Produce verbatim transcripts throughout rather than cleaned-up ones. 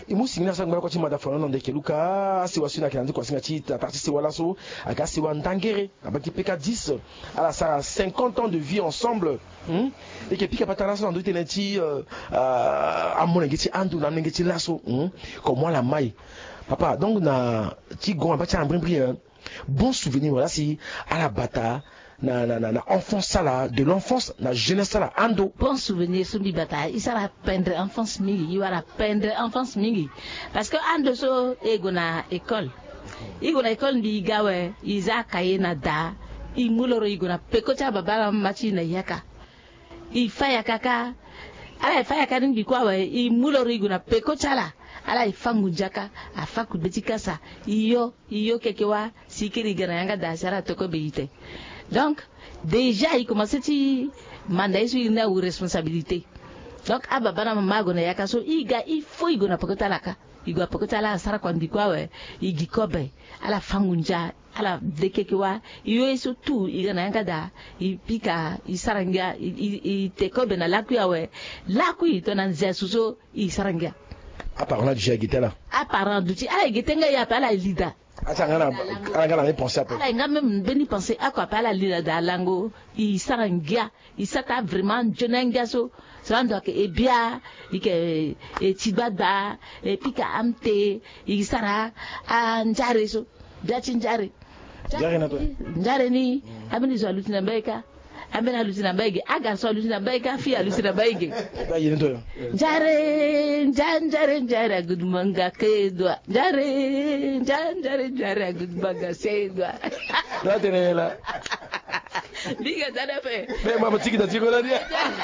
imu singina sa ngwa ko ti mada fono ndeke luka si wasuna kanandi ko singa ti ta partie si wala so aka si wan tangere abaki peka dix à la ça cinquante ans de vie ensemble hmm? Et que pika patala so ndote neti euh amona ngeti andu na ngeti laso hmm? Comme moi la maille papa donc na ti gon ba ti ambrimbri bon souvenir voilà si à la bata na na na na enfance là de l'enfance na jeunesse là ando bon souvenir sumbi bata il sera peindre enfance mingi il va peindre enfance mingi parce que ando so egona école igona école bi gawe iza kayena da i muloro igona pekocha babala machi na yaka i faya kaka ala faya kadin bi kwa we i muloro igona pekocha la ala ifangu jaka afaku betikasa iyo iyo kekewa sikiri gana yanga da sara toko beite. Donc, déjà, il commençait à mandater sur une responsabilité. Donc, à Babana Mamagona Yakaso, il faut y gona Pokotalaka. Il doit Pokotala, Sarah Kwandikwa, il gikobe, à la Fangunja, à la Dekewa, il y a surtout, il y a un gada, il pica, il saranga, il te kobe na lakuawe, lakui, ton anzasuso, il saranga. Apparemment, du j'ai là. Apparemment, du j'ai ah, il y a pas la lida. Ata ngana ngana ngana penser après. Ala ngana même beni penser à quoi pas la lila da lango il sarangia il sata vraiment jonenga so ça donc et bien il que et tibada et pika amte il sara a njare so dati njare njare na to njare ni ameni zo lutina mbeka amena lutina mbege aga so lutina mbeka fi lutina mbege ba yini to njare njare njare gudmanga kedwa njare njare njare gudmanga sedwa la tenela diga dada fe mais mama tiki da tiko la dia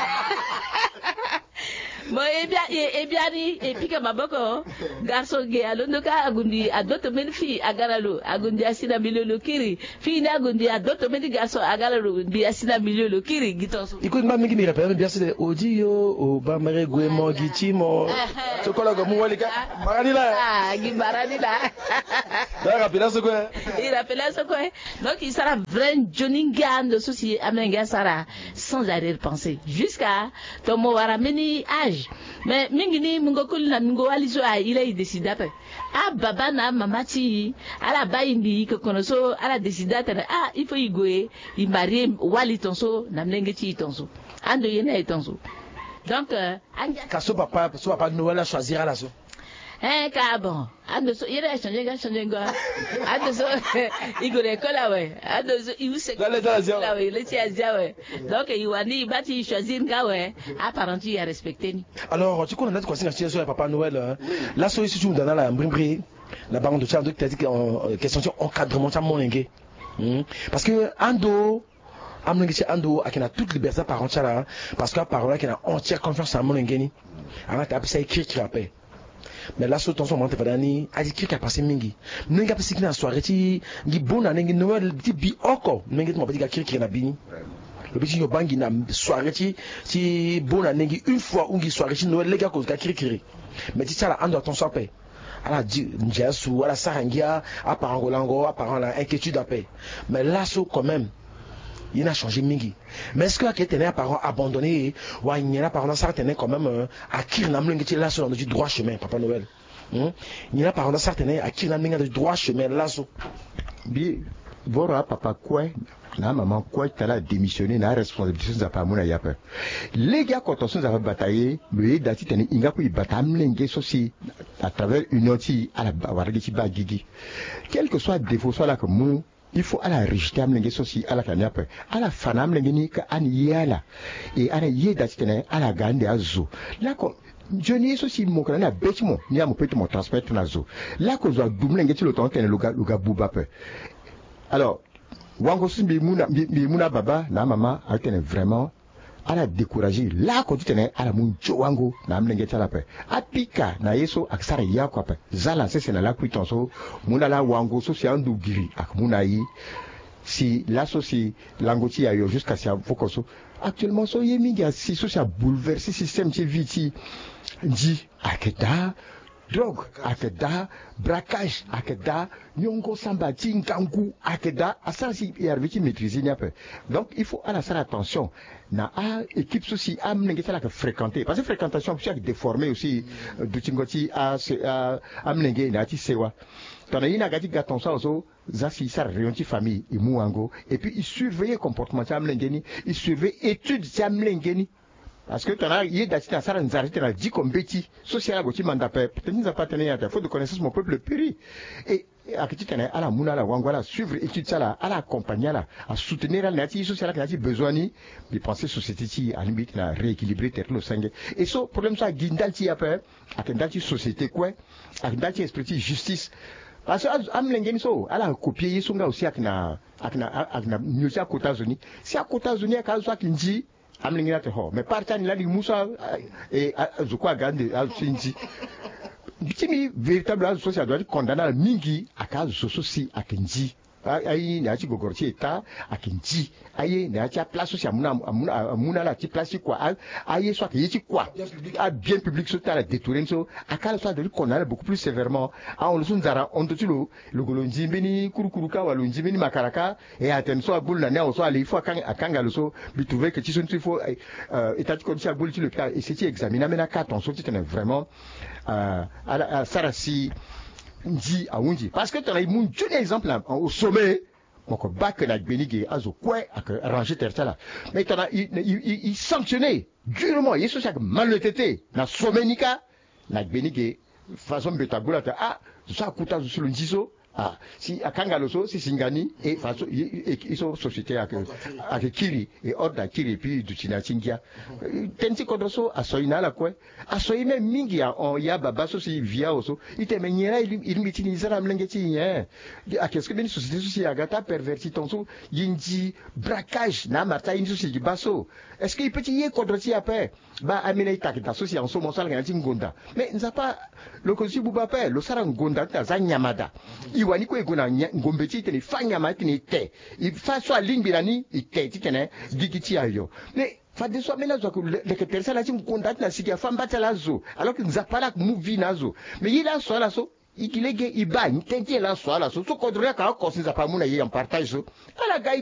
bon et bien et bien ni et puis que maboko garçon ge alondo ka agundi adoto men fi agaralo agundi asina milolo kiri fi na agundi adoto men garçon agaralo bi asina milolo kiri gitonso iko ngba mingi mi rappelle bien c'est odio o ba mare gwemo gichimo chokola go muwali ka marani la ah gi marani la da rappela so quoi il rappela so quoi donc il sera vrai joninga de souci amenga sara sans arrière-pensée jusqu'à tomo warameni âge. Mais mingini mungokul na mingo alizo a il a décidé après ah baba na mamati ala baindi que konoso ala décidé ah il faut y goer il marier wali tonso na mlenge ti tonso ando yena tonso donc anja kaso papa so papa Noël a choisir la so eh ka bon ando so yera changer ga changer ga ando so igore kola we ando so il se la we le ti azia we donc il wani bati choisir ga we apparenti à respecter ni. Alors tu connais quoi c'est sur papa Noël la so ici tu me donnes la brimbri la banque de charge tu as dit que question encadrement ça moningue parce que ando amnengi ando akina toute liberté parentale là parce que parole qui a entière confiance en moningue ni avant tu as ça écrit tu rappelles. Mais là sur ton son monte fadani a dit qu'il a passé mingi n'enga pas sikina soirée ti ngi bona n'engi Noël ti bi oko n'engi mo petit kiri kiri na bini le petit yo bangi na soirée ti ti bona n'engi une fois ungi soirée ti Noël les gars ko ka kiri kiri mais ti ça ando ton sope ala di njasu ala sarangia a parangolango a paran la inquiétude à paix mais là so quand même il a changé mingi mais est-ce que à quelqu'un a parents abandonné ou à il a parents certains quand même à qui n'a même là sur le droit chemin papa Noël il a parents certains à qui n'a même le droit chemin là so bi bora papa quoi na maman quoi tu as démissionné na responsabilité ça pas mon ya peur les gars quand on s'est bataillé mais dati tani inga ku batam lenge soci à travers une outil à la waragi ba gigi quel que soit défaut soit là que mon il faut à la rejeter amlenge soci à la kanyapa à la fanam lengeni ka an yala et ana yeda tene à la gande azo là comme je n'y soci mon kana betimo ni a mo peut mo transmettre na zo là que zo dumlenge ti le temps tene luga luga buba pe alors wango simbi muna bi muna baba na mama a tene vraiment à la décourager là quand tu tenais à la mun wango na amlenge ti la pe apika na yeso aksara ya kwa pe zala c'est la kuitonso muna la wango so si andu giri ak muna yi si la soci langoti a yo jusqu'à si fokoso actuellement so yemi ga si so ça bouleverser système ti viti dit akeda drogue akeda braquage akeda nyongo samba tinkangu akeda asa si yarbi qui maîtriser un peu. Donc il faut à la faire attention na a équipe souci am nenge sala que fréquenter parce que fréquentation peut déformer aussi du tingoti a am nenge na ti sewa. Tona ina gati gaton ça aussi zasi sa réunti famille et muango et puis il surveiller comportement am nenge ni il surveille étude am nenge ni. Parce que tu as eu des gens qui ont dit comme Betty, social, qui m'a appelé, peut-être nous a pas tenu à la faute de connaissance mon peuple péri. Et à qui tu à la mouna, la wangwala, suivre étude ça là, à l'accompagner là, à soutenir la nature sociale qui a besoin de penser société à limite à rééquilibrer terre le sang. Et ce problème ça, guindalti après, à guindalti société quoi, à guindalti esprit justice. Parce que am lengen so ala copier songa aussi akna akna akna mieux à États-Unis. Si à États-Unis à cause qui dit amlingina te ho mais partani la musa et zukwa gande alsinji bitimi véritable azo social doit condamner mingi akazo soso si akenji ayi na ci gogorti eta akenji ayi na ci place social amuna amuna amuna la ci place quoi ayi soit que ci quoi a bien public so ta la détourner so akala soit de condamner beaucoup plus sévèrement a on le nzara on to tilo le golonji beni kurukuruka walonji beni makaraka et attention à boule na ne on soit il faut akanga le so bi trouver que ci sont il faut état de condition à boule le cas et c'est examiner mais na quatre on so tu vraiment euh à sarasi dit à Wundi parce que tu as eu un exemple là, au sommet mon bac na benige azo quoi à ranger terre là mais tu as il sanctionné durement il est chaque malhonnêteté na sommet nika na benige façon betabola ah ça coûte sur le diso ah si akanga loso si singani et façon ils sont société avec avec kiri et ordre kiri puis du china chingia tenti kodroso asoina la quoi asoina mingi on ya baba so si via oso ite menyera il mitiniza la mlengeti hein à qu'est-ce que ben société soci agata perverti tonso yinji braquage na marta yin soci baso est-ce qu'il peut y kodrosi après ba amena itakita soci en so monsal ngati ngonda mais nza pas le kosi bubape le sara ngonda ta za nyamada iwani ko egona ngombe ti tene fanya ma tene te il fa so alimbirani ite ti tene digiti ayo mais fa de so mena zo ko le que tersa la ti ngonda na sikia famba tala zo alors que nzapala movie nazo mais il a so la so ikilege iba ntente la so la so so kodre ka ko sinza pa muna ye en partage so ala